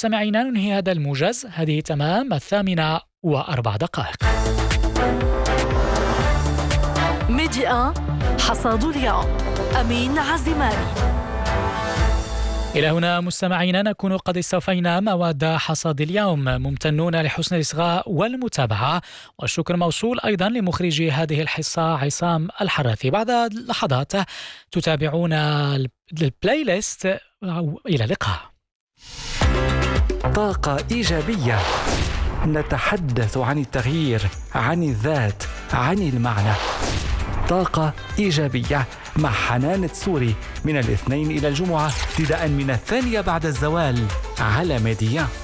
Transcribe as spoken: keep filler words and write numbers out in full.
مستمعينا ننهي هذا الموجز. هذه تمام الثامنة وأربع دقائق. ميديا حصاد اليوم، أمين عزماني. إلى هنا مستمعينا نكون قد استوفينا مواد حصاد اليوم. ممتنون لحسن الإصغاء والمتابعة، والشكر موصول أيضا لمخرجي هذه الحصة عصام الحراثي. بعد لحظات تتابعون البلاي ليست. إلى اللقاء. طاقة إيجابية، نتحدث عن التغيير، عن الذات، عن المعنى. طاقة إيجابية مع حنان السوري من الاثنين إلى الجمعة ابتداء من الثانية بعد الزوال على ميديا.